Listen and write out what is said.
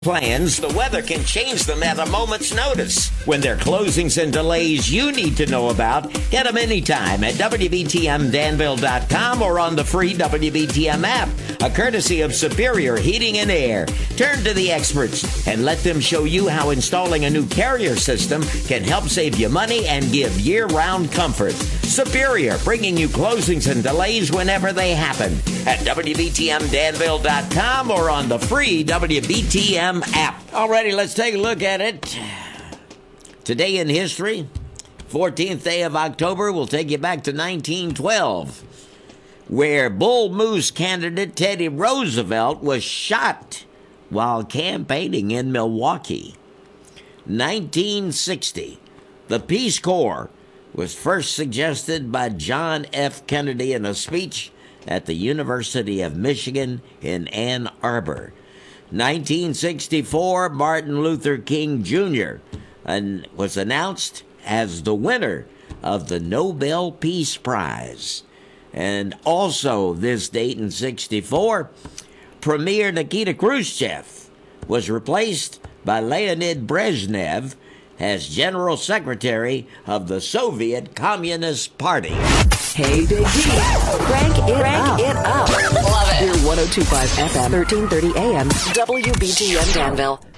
Plans, the weather can change them at a moment's notice. When there are closings and delays you need to know about, get them anytime at WBTMDanville.com or on the free WBTM app, a courtesy of Superior Heating and Air. Turn to the experts and let them show you how installing a new carrier system can help save you money and give year-round comfort. Superior, bringing you closings and delays whenever they happen at WBTMDanville.com or on the free WBTM app. Alrighty, let's take a look at it. Today in history, 14th day of October, will take you back to 1912, where Bull Moose candidate Teddy Roosevelt was shot while campaigning in Milwaukee. 1960, the Peace Corps was first suggested by John F. Kennedy in a speech at the University of Michigan in Ann Arbor. 1964, Martin Luther King Jr. Was announced as the winner of the Nobel Peace Prize. And also this date in 64, Premier Nikita Khrushchev was replaced by Leonid Brezhnev as General Secretary of the Soviet Communist Party. Hey, Big G. Crank it up. Love it. Here, 102.5 FM, 1330 AM, WBTM Danville.